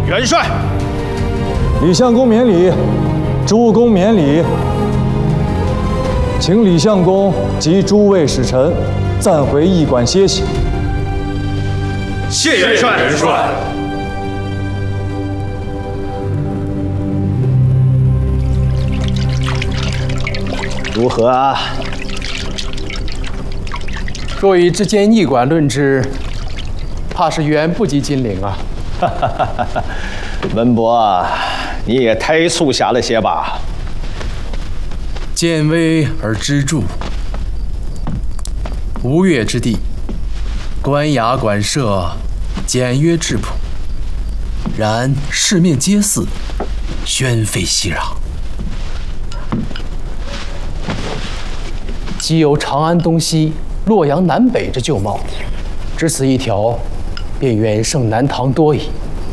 元帅， 李相公免礼，诸公免礼，请李相公及诸位使臣暂回驿馆歇息。 谢元帅。元帅。 如何啊？ 若以之间驿馆论之，怕是远不及金陵啊！ 文博，你也太促狭了些吧？ 见微而知著。吴越之地，官衙馆舍，简约质朴，然四面皆寺，喧沸熙攘。既有长安东西、洛阳南北之旧貌，只此一条，便远胜南唐多矣。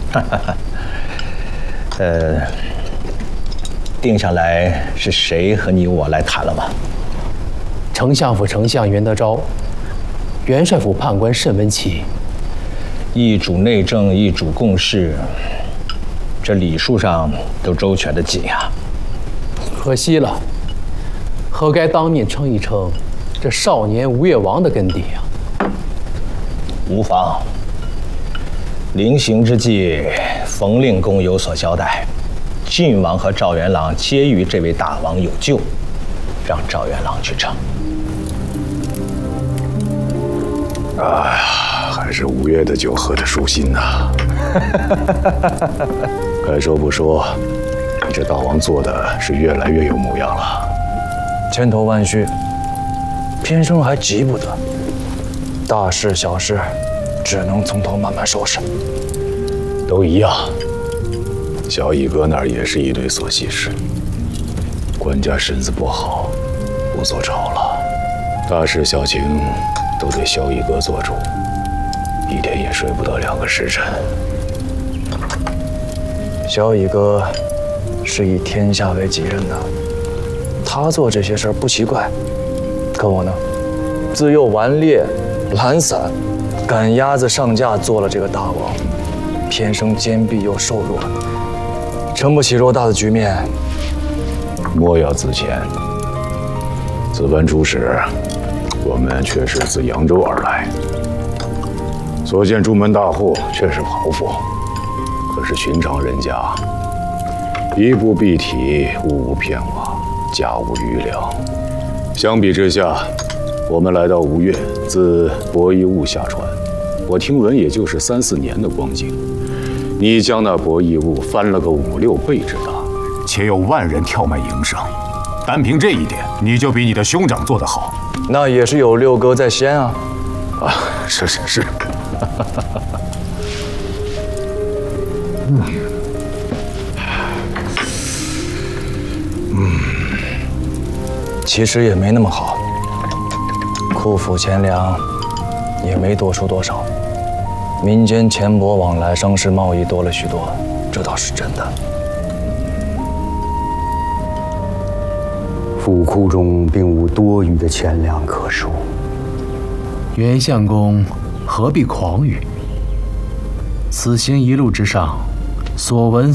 定下来是谁和你我来谈了吗？ 丞相府丞相袁德昭，元帅府判官慎文启。 一主内政，一主共事，这礼数上都周全得紧呀。 可惜了，何该当面称一称这少年吴越王的根底啊？ 无妨。临行之际，冯令公有所交代，郡王和赵元朗皆与这位大王有旧，让赵元朗去称。 哎呀，还是吴越的酒喝得舒心呐。该说不说，你这大王做的是越来越有模样了。 千头万绪，偏生还急不得。大事小事，只能从头慢慢收拾。 都一样。小乙哥那儿也是一堆琐细事，官家身子不好，不做朝了，大事小情都得萧乙哥做主，一天也睡不得2个时辰。 萧乙哥是以天下为己任的，他做这些事儿不奇怪。可我呢，自幼顽劣、懒散，赶鸭子上架做了这个大王，偏生坚壁又瘦弱，撑不起偌大的局面。 莫要自谦。此番出使，我们却是自扬州而来，所见朱门大户确是豪富，可是寻常人家，衣不蔽体，屋无片瓦，家无余粮。相比之下，我们来到吴越，自伯夷坞下船，我听闻也就是3、4年的光景，你将那伯夷坞翻了个5、6倍之大，且有万人跳卖营生。单凭这一点，你就比你的兄长做得好。 那也是有六哥在先啊！ 啊，是。 其实也没那么好，库府钱粮也没多出多少，民间钱帛往来、商事贸易多了许多，这倒是真的。 府库中并无多余的钱粮可数。 袁相公何必狂语？此行一路之上，所闻